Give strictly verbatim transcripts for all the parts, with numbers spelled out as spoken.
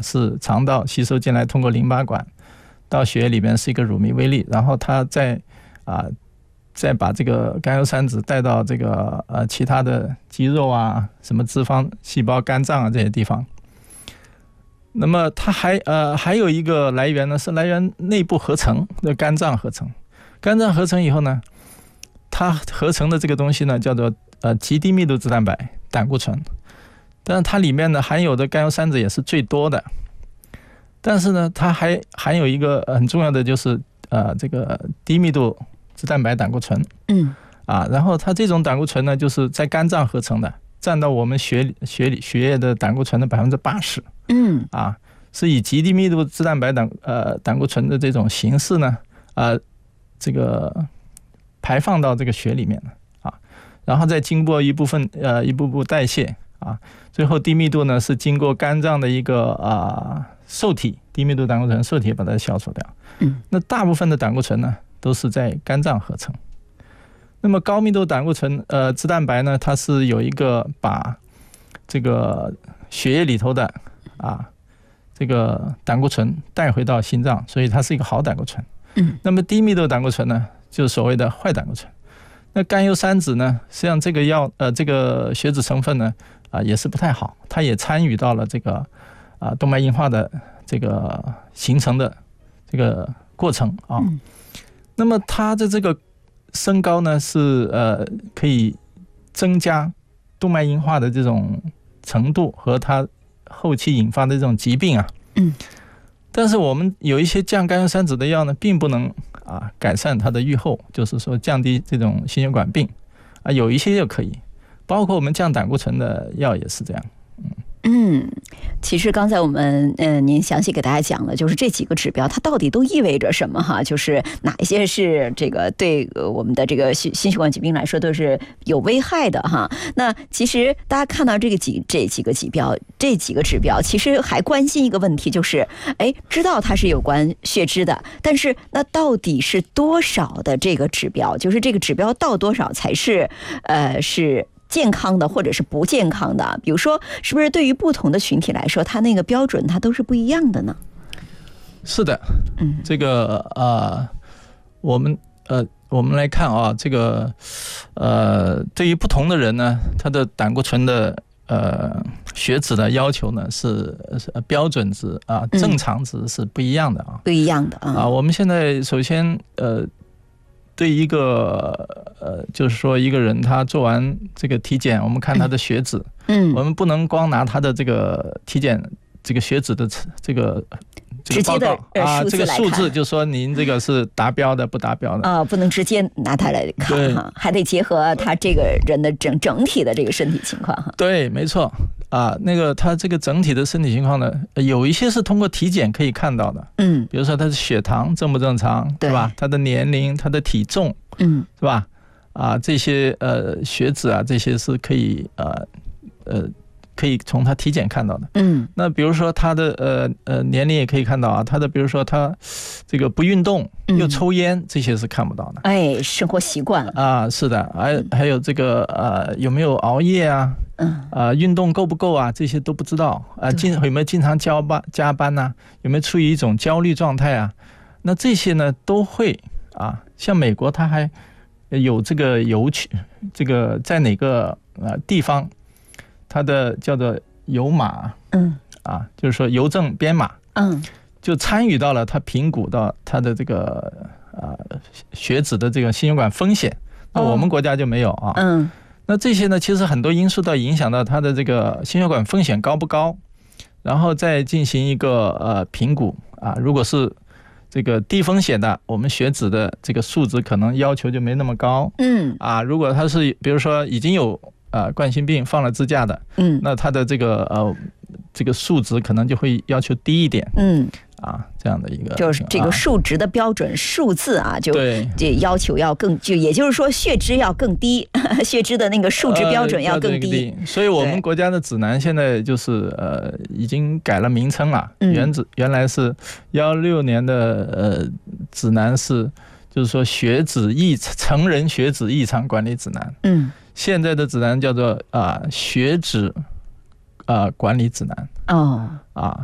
是肠道吸收进来，通过淋巴管到血液里面是一个乳糜微粒，然后它再啊再把这个甘油三酯带到这个呃其他的肌肉啊、什么脂肪细胞、肝脏啊这些地方。那么它还呃还有一个来源呢，是来源内部合成的肝脏合成。肝脏合成以后呢，它合成的这个东西呢叫做呃极低密度脂蛋白胆固醇，但是它里面呢含有的甘油三酯也是最多的。但是呢，它还含有一个很重要的就是呃这个低密度脂蛋白胆固醇， 嗯啊，然后它这种胆固醇呢就是在肝脏合成的，占到我们血血里血液的胆固醇的百分之八十。 嗯啊，是以极低密度脂蛋白胆呃胆固醇的这种形式呢，呃，这个排放到这个血里面的啊，然后再经过一部分呃一步步代谢啊，最后低密度呢是经过肝脏的一个啊受体，低密度胆固醇受体把它消除掉。 嗯， 那大部分的胆固醇呢都是在肝脏合成。那么高密度胆固醇呃脂蛋白呢，它是有一个把这个血液里头的啊，这个胆固醇带回到心脏，所以它是一个好胆固醇。 嗯， 那么低密度胆固醇呢，就是所谓的坏胆固醇。那甘油三酯呢，实际上这个药呃这个血脂成分呢啊也是不太好，它也参与到了这个啊动脉硬化的这个形成的这个过程啊。 嗯、 那么它的这个升高呢是呃可以增加动脉硬化的这种程度和它后期引发的这种疾病啊， 嗯， 但是我们有一些降甘油三酯的药呢，并不能啊改善它的预后，就是说降低这种心血管病啊，有一些就可以，包括我们降胆固醇的药也是这样。嗯嗯，其实刚才我们嗯、呃，您详细给大家讲了，就是这几个指标它到底都意味着什么哈？就是哪一些是这个对我们的这个心心血管疾病来说都是有危害的哈。那其实大家看到这个几这几个指标，这几个指标，其实还关心一个问题，就是哎，知道它是有关血脂的，但是那到底是多少的这个指标？就是这个指标到多少才是呃是健康的或者是不健康的？比如说是不是对于不同的群体来说，它那个标准它都是不一样的呢？ 是的， 嗯， 这个呃我们呃我们来看啊，这个呃对于不同的人呢，他的胆固醇的呃血脂的要求呢是标准值啊，正常值是不一样的啊， 不一样的啊。 啊，我们现在首先呃。对一个呃，就是说一个人他做完这个体检，我们看他的血脂， 嗯， 我们不能光拿他的这个体检这个血脂的这个这个报告啊，这个数字就说您这个是达标的不达标的啊，不能直接拿它来看哈，还得结合他这个人的整整体的这个身体情况哈。 对，没错啊，那个他这个整体的身体情况呢，有一些是通过体检可以看到的， 嗯， 比如说他的血糖正不正常，对吧？他的年龄、他的体重， 嗯， 是吧？啊，这些呃血脂啊，这些是可以呃呃。可以从他体检看到的， 嗯， 那比如说他的呃呃年龄也可以看到啊，他的比如说他这个不运动又抽烟，嗯、这些是看不到的。 哎，生活习惯啊，是的，还还有这个呃有没有熬夜啊， 嗯， 啊、呃、运动够不够啊，这些都不知道啊，经、呃、有没有经常加班加班呐、啊，有没有处于一种焦虑状态啊？那这些呢都会啊，像美国它还有这个邮区，这个在哪个呃地方。它的叫做邮码， 嗯， 啊，就是说邮政编码， 嗯， 就参与到了它评估到它的这个啊血脂的这个心血管风险。那我们国家就没有啊， 嗯， 那这些呢，其实很多因素都影响到它的这个心血管风险高不高，然后再进行一个呃评估啊。如果是这个低风险的，我们血脂的这个数值可能要求就没那么高， 嗯，啊， 如果它是比如说已经有呃，冠心病放了支架的， 嗯， 那它的这个呃这个数值可能就会要求低一点， 嗯， 啊，这样的一个就是这个数值的标准、啊、数字啊，就这要求要更，就也就是说血脂要更低，血脂的那个数值标准要更低。 呃、所以我们国家的指南现在就是呃已经改了名称了， 嗯、 原指原来是幺六年的呃指南是就是说血脂异成人血脂异常管理指南， 嗯。 现在的指南叫做啊、呃、血脂啊、呃、管理指南哦啊，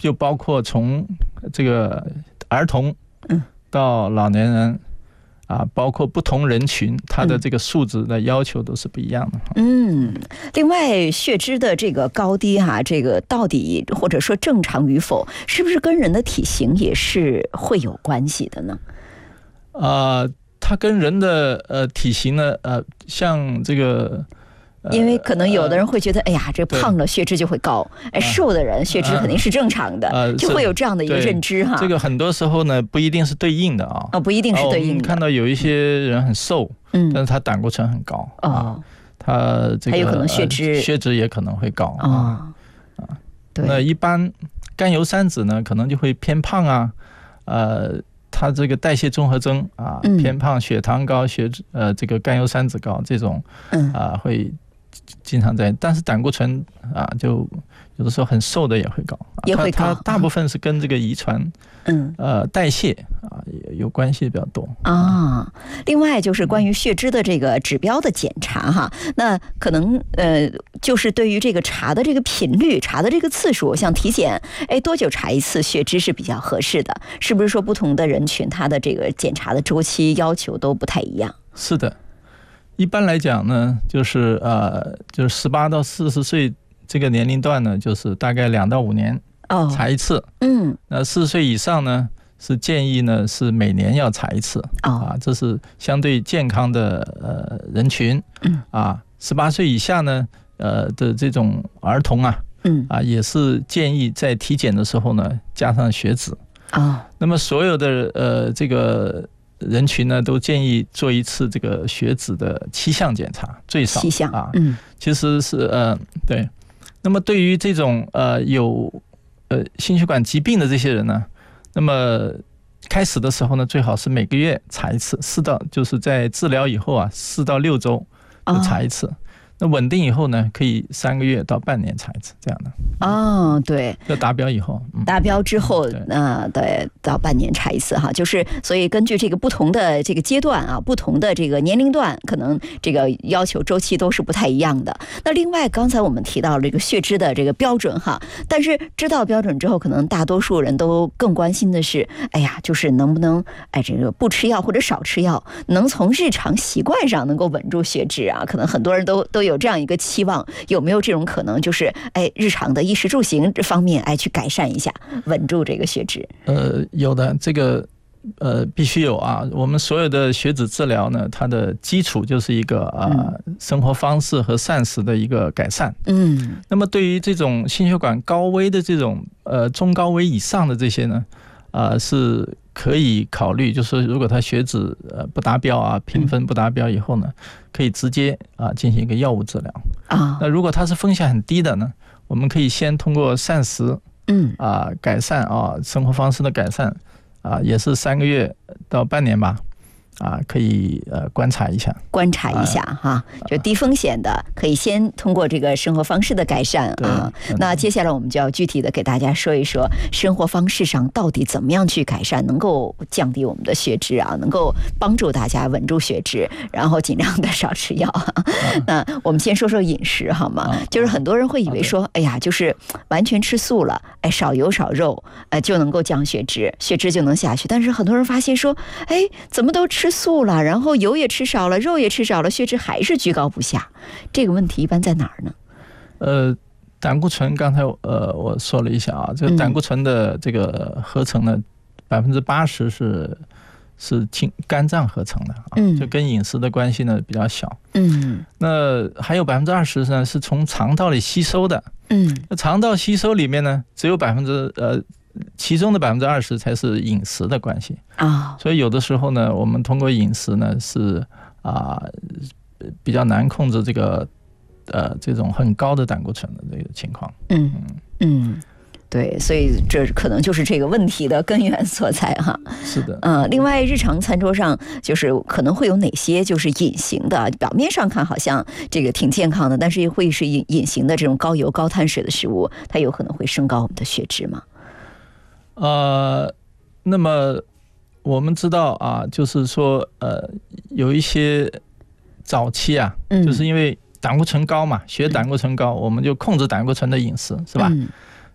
就包括从这个儿童到老年人啊，包括不同人群，它的这个数值的要求都是不一样的。 嗯，另外血脂的这个高低哈、啊，这个到底或者说正常与否，是不是跟人的体型也是会有关系的呢？ 呃，它跟人的呃体型呢，呃，像这个。 因为可能有的人会觉得，哎呀，这胖了血脂就会高，哎，瘦的人血脂肯定是正常的，就会有这样的一个认知哈。 这个很多时候呢，不一定是对应的啊。 啊，不一定是对应的。 我们看到有一些人很瘦，嗯，但是他胆固醇很高啊，他这个还有可能血脂血脂也可能会高啊啊。对。那一般甘油三酯呢，可能就会偏胖啊，呃。它这个代谢综合征啊，偏胖、血糖高、血脂呃这个甘油三酯高这种，啊会经常在，但是胆固醇啊就有的时候很瘦的也会高， 也会高。 它大部分是跟这个遗传，嗯呃代谢啊有关系比较多啊。另外就是关于血脂的这个指标的检查哈，那可能呃就是对于这个查的这个频率、查的这个次数，像体检，哎多久查一次血脂是比较合适的？是不是说不同的人群他的这个检查的周期要求都不太一样？ 是的。一般来讲呢，就是呃，就是十八到四十岁这个年龄段呢，就是大概两到五年查一次。嗯，那四十岁以上呢，是建议呢是每年要查一次。啊，这是相对健康的呃人群。嗯，啊，十八岁以下呢，呃的这种儿童啊，嗯，啊也是建议在体检的时候呢加上血脂。啊，那么所有的呃这个。人群呢都建议做一次这个血脂的七项检查，最少七项啊，嗯，其实是呃对。那么对于这种呃有呃心血管疾病的这些人呢，那么开始的时候呢，最好是每个月查一次，四到就是在治疗以后啊，四到六周就查一次。哦，那稳定以后呢，可以三个月到半年查一次这样的。 哦，对， 要达标以后， 嗯、达标之后，那对到半年查一次哈，就是所以根据这个不同的这个阶段啊，不同的这个年龄段，可能这个要求周期都是不太一样的。那另外，刚才我们提到了这个血脂的这个标准哈，但是知道标准之后，可能大多数人都更关心的是，哎呀，就是能不能哎这个不吃药或者少吃药，能从日常习惯上能够稳住血脂啊？可能很多人都都有这样一个期望，有没有这种可能？就是哎，日常的衣食住行这方面，哎，去改善一下，稳住这个血脂。 呃，有的，这个呃必须有啊。我们所有的血脂治疗呢，它的基础就是一个啊、呃嗯、生活方式和膳食的一个改善。嗯。那么对于这种心血管高危的这种呃中高危以上的这些呢，啊、呃、是可以考虑，就是如果他血脂呃不达标啊，评分不达标以后呢，可以直接啊进行一个药物治疗啊。那如果他是风险很低的呢，我们可以先通过膳食，嗯啊改善啊生活方式的改善啊，也是三个月到半年吧。啊，可以呃观察一下， 观察一下哈、啊，就低风险的，可以先通过这个生活方式的改善啊。那接下来我们就要具体的给大家说一说生活方式上到底怎么样去改善，能够降低我们的血脂啊，能够帮助大家稳住血脂，然后尽量的少吃药。啊、那我们先说说饮食好吗？啊、就是很多人会以为说，哎呀，就是完全吃素了，哎，少油少肉，呃，就能够降血脂，血脂就能下去。但是很多人发现说，哎，怎么都吃。吃素了，然后油也吃少了，肉也吃少了，血脂还是居高不下，这个问题一般在哪儿呢？ 呃，胆固醇刚才呃我说了一下啊，这个胆固醇的这个合成呢，百分之八十是是经肝脏合成的啊，嗯，就跟饮食的关系呢比较小，嗯，那还有百分之二十呢是从肠道里吸收的，嗯，那肠道吸收里面呢只有百分之呃。其中的百分之二十才是饮食的关系啊，所以有的时候呢，我们通过饮食呢是啊、呃、比较难控制这个呃这种很高的胆固醇的这个情况。 嗯嗯，对，所以这可能就是这个问题的根源所在哈。 是的， 嗯，另外日常餐桌上就是可能会有哪些就是隐形的，表面上看好像这个挺健康的，但是会是隐隐形的这种高油高碳水的食物，它有可能会升高我们的血脂吗？ 呃，那么我们知道啊，就是说，呃，有一些早期啊，嗯、就是因为胆固醇高嘛，血胆固醇高，嗯、我们就控制胆固醇的饮食，是吧？嗯、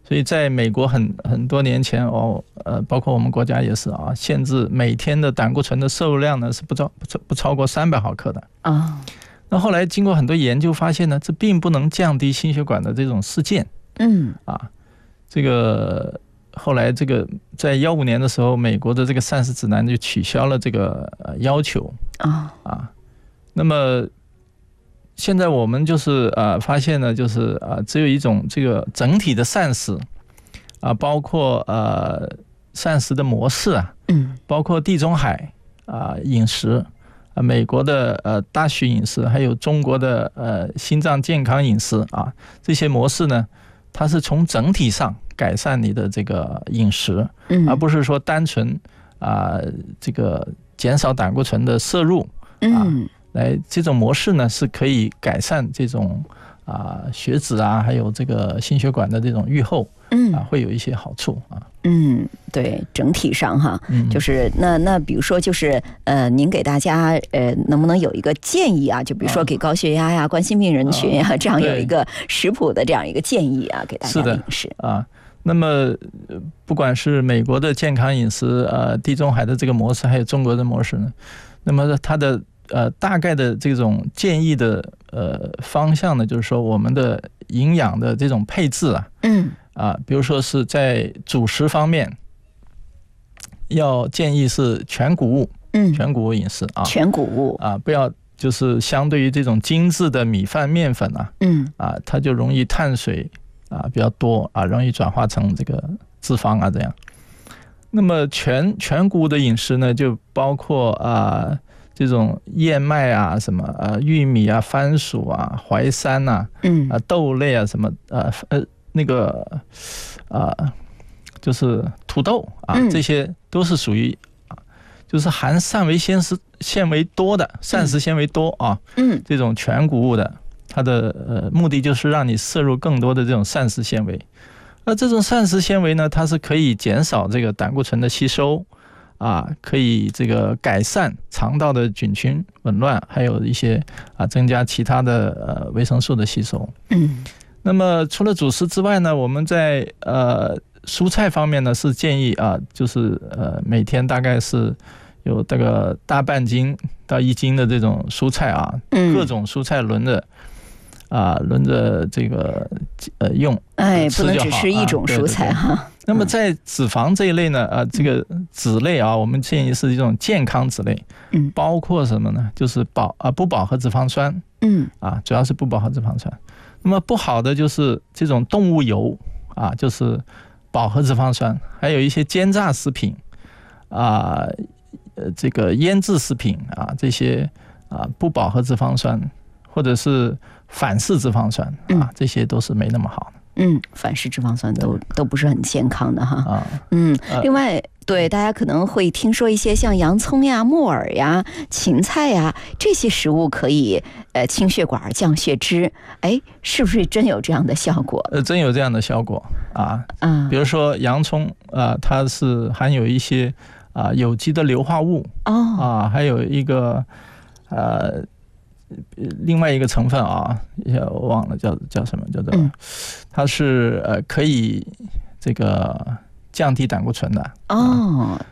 所以在美国很很多年前哦，呃，包括我们国家也是啊，限制每天的胆固醇的摄入量呢是不超不超不超过三百毫克的啊。哦， 那后来经过很多研究发现呢，这并不能降低心血管的这种事件。 嗯啊，这个后来这个在幺五年的时候，美国的这个膳食指南就取消了这个要求啊啊。那么现在我们就是呃发现呢，就是啊只有一种这个整体的膳食啊，包括呃膳食的模式啊， 嗯， 包括地中海啊饮食啊，美国的呃大许饮食，还有中国的呃心脏健康饮食啊，这些模式呢，它是从整体上改善你的这个饮食， 嗯， 而不是说单纯啊这个减少胆固醇的摄入啊。 嗯， 来，这种模式呢是可以改善这种啊血脂啊，还有这个心血管的这种预后， 嗯啊，会有一些好处啊。 嗯，对，整体上哈， 嗯， 就是那那比如说就是呃，您给大家呃，能不能有一个建议啊？就比如说给高血压呀、冠心病人群呀，这样有一个食谱的这样一个建议啊，给大家的饮食啊。那么不管是美国的健康饮食，呃，地中海的这个模式，还有中国的模式呢，那么它的呃大概的这种建议的呃方向呢，就是说我们的营养的这种配置啊， 嗯啊，比如说是在主食方面，要建议是全谷物， 嗯， 全谷物饮食啊， 全谷物啊，不要就是相对于这种精致的米饭、面粉啊， 嗯啊，它就容易碳水啊比较多啊，容易转化成这个脂肪啊这样。那么全全谷物的饮食呢，就包括啊这种燕麦啊、什么呃玉米啊、番薯啊、淮山啊、 嗯啊豆类啊、什么呃呃那个啊、呃、就是土豆啊， 嗯这些都是属于啊就是含膳维纤维纤维多的膳食纤维多啊， 嗯这种全谷物的，它的呃目的就是让你摄入更多的这种膳食纤维。那这种膳食纤维呢，它是可以减少这个胆固醇的吸收啊，可以这个改善肠道的菌群紊乱，还有一些啊增加其他的呃维生素的吸收。 嗯， 那么除了主食之外呢，我们在呃蔬菜方面呢是建议啊，就是呃每天大概是有这个大半斤到一斤的这种蔬菜啊，各种蔬菜轮着。啊，轮着这个呃用， 哎，不能只吃一种蔬菜哈。 啊、对对对那么在脂肪这一类呢，啊，这个脂类啊，我们建议是一种健康脂类， 嗯， 包括什么呢？就是饱啊不饱和脂肪酸， 嗯，啊， 主要是不饱和脂肪酸。那么不好的就是这种动物油啊，就是饱和脂肪酸，还有一些煎炸食品啊，呃，这个腌制食品啊，这些啊不饱和脂肪酸。或者是反式脂肪酸啊，这些都是没那么好的。 嗯，反式脂肪酸都都不是很健康的哈。 啊， 嗯，另外，对大家可能会听说一些像洋葱呀、木耳呀、芹菜呀这些食物可以呃清血管、降血脂，哎，是不是真有这样的效果？ 呃，真有这样的效果啊。 啊， 比如说洋葱啊，它是含有一些啊有机的硫化物哦啊，还有一个呃。另外一个成分啊，我忘了叫叫什么，叫做，它是呃可以这个降低胆固醇的哦。